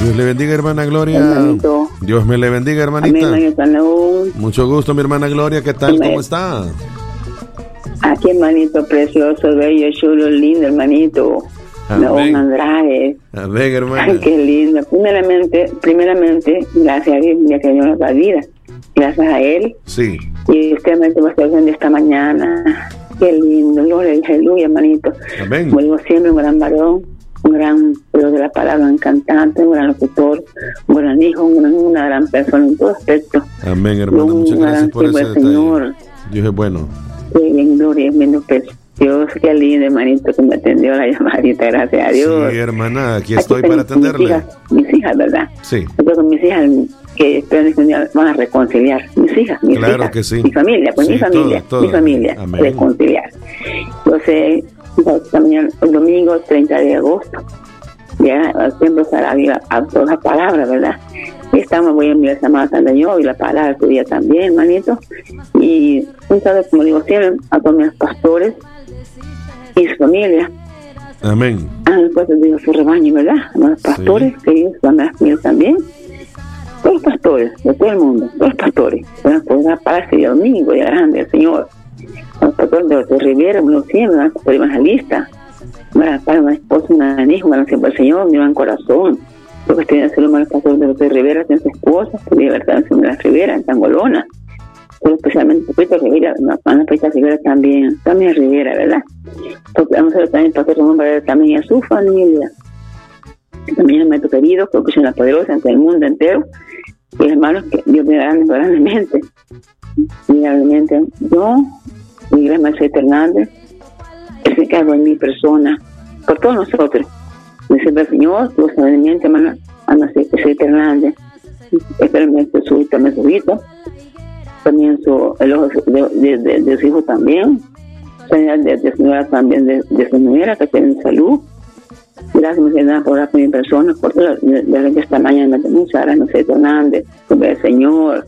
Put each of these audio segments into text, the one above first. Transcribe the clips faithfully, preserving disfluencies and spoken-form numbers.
Dios le bendiga, hermana Gloria. Hermanito. Dios me le bendiga, hermanita. Amén, hermanito. Mucho gusto, mi hermana Gloria. ¿Qué tal? Amén. ¿Cómo está? Aquí, hermanito, precioso, bello, chulo, lindo, hermanito. Naón Andrade. Amén, hermana. Ay, qué lindo. Primeramente, primeramente, gracias a Dios, ya que Dios nos da vida. Gracias a Él. Sí. Y usted me tuvo de esta mañana. Qué lindo. Gloria, aleluya, hermanito. Amén. Como digo siempre, un gran varón, un gran pero de la palabra, un cantante, un gran locutor, un gran hijo, un gran, una gran persona en todo aspecto. Amén, hermano. Muchas gracias por ese detalle. Señor. Dios es bueno. Qué bien, Gloria, es menos precioso. Qué lindo, hermanito, que me atendió la llamadita. Gracias a Dios. Sí, hermana, aquí estoy aquí para atenderle. Mis hijas, mis hijas, ¿verdad? Sí. Yo con mis hijas que esperan que un día van a reconciliar. Mis hijas, mis claro hijas. Que sí. Mi familia, pues sí, mi familia, todo, todo. mi familia, Amén. Reconciliar. Entonces, también el domingo treinta de agosto, ya siempre estará viva a todas las palabras, ¿verdad? Estamos, voy a enviar esa mata de yo y la palabra tu día también, hermanito. Y un saludo, como digo siempre, a todos mis pastores y su familia. Amén. Ah, después digo su rebaño, ¿verdad? A los pastores, sí. Que ellos son las mías también. Todos los pastores, de todo el mundo, todos los pastores. Van a poder pararse el domingo, ya grande, el Señor. Los pastores de, de Rivera, me lo siento, van a ser evangelistas. Van a para una esposa, una hija, van a ser por el Señor, mi gran corazón. Lo que tiene que hacer los pastores de los de Rivera, tienen su esposa, que libertad en la Rivera, en Tangolona. Pero especialmente Pepito Rivera, Ana Pepita Rivera también, también Rivera, ¿verdad? Porque vamos a ver también el pastor Ramón Valera también a su familia. También el maestro querido, creo que es la poderosa ante el mundo entero. Y hermanos, que Dios me dará grandemente. Y realmente yo, mi gran maestro Hernández, él se encargó en mi persona, por todos nosotros. Me dice el Señor, tu sabiamente, hermano, Ana Ceta Hernández, especialmente su hija, también su hija, también su, el ojo de, de, de, de su hijo también, de, de, de su nuera también, de, de su nuera, que tiene salud. Gracias, mi Señor, por hablar con mi persona, por todo, de, de, de esta mañana, muchas gracias, Ana Ceta Hernández, por el Señor,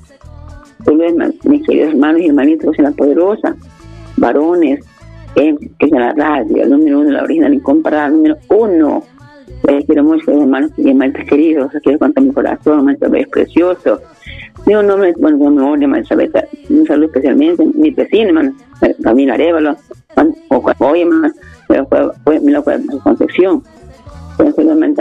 tú ves, mis queridos hermanos y hermanitos, en la poderosa, varones, eh, que es en la radio, el número uno, la original incomparable, número uno. Les quiero mucho, hermanos y hermanos queridos, quiero contar mi corazón, maestro es precioso. Digo, no me bueno, no me odio, maestro, un saludo especialmente, mi vecino, hermano, Camila Arevalo, oye, hermano, fue mi loca de Concepción, especialmente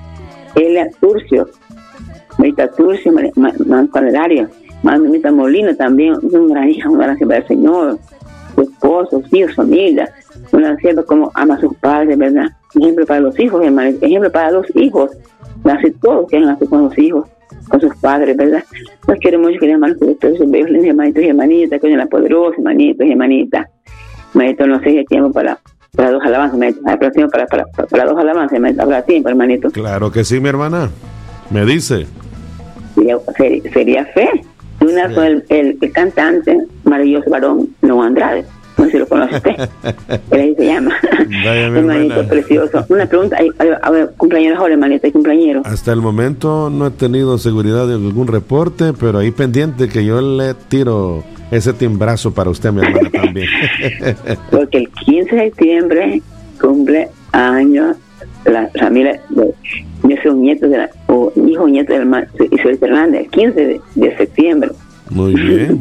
Elia Turcio, Marita Turcio, Manuel Calerario, Mamita Molina también, una gran hija, una gran hija del Señor, su esposo, sus hijos, familia, una sierva como ama a sus padres, ¿verdad? Ejemplo para los hijos, hermanos, ejemplo para los hijos, hace todos quieren hacer con los hijos, con sus padres, ¿verdad? Nos queremos mucho, queridos hermanos, que todos sus bellos hermanitos y hermanitas, que son la poderosa, hermanitos y hermanitas. Hermanito, no sé si hay tiempo para, para dos alabanzas, hermanito, hay tiempo para, para, para, para dos alabanzas, hermanito, habrá tiempo, hermanito. Claro que sí, mi hermana, me dice. Sería, sería, sería fe. Una sí. Con el, el, el cantante maravilloso varón Naón Andrade. No sé si lo conoce usted. Él ahí se llama. Vaya, mi hermanito hermana. Precioso. Una pregunta, hay, hay, a ver, cumpleaños ahora, hermanito, hay cumpleaños. Hasta el momento no he tenido seguridad de algún reporte, pero ahí pendiente que yo le tiro ese timbrazo para usted, mi hermana, también. Porque el quince de septiembre cumple años la familia de, yo soy un nieto de la, o hijo nieto del Isabel Hernández, el quince de, de septiembre. Muy bien.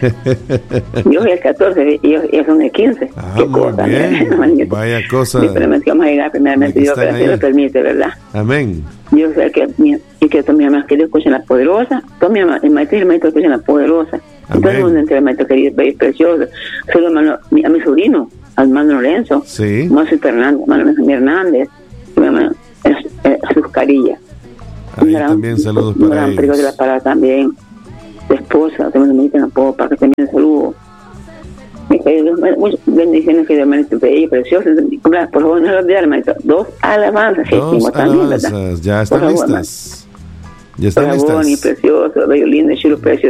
Yo soy el catorce y ellos, ellos son el quince. Ah, ¿Qué muy cosa, bien. ¿verdad? Vaya cosa. Primeramente vamos a llegar, primeramente Dios, pero si lo permite, ¿verdad? Amén. Yo sé que, y que todos mis hermanos queridos escuchen la poderosa, todos mis hermanos, el maestro y el maestro escuchen la poderosa. Amén. Todo el mundo entero, el maestro querido, bello, precioso. Soy hermano, a mi sobrino, al hermano Lorenzo. Sí. Hermano Hernández, hermano Hernández, mi hermano Jesús Carilla. Ahí también saludos para ellos. Un gran de la palabra también. De esposa, también me dicen a poco para que también saludo. Muchas bendiciones, que hermanito bello, precioso. Por favor, no lo olvides, hermanito. Dos alabanzas. Dos alabanzas, también, ya están listas. Ya están listas. Bonito, precioso, bello, lindo, chulo, precioso.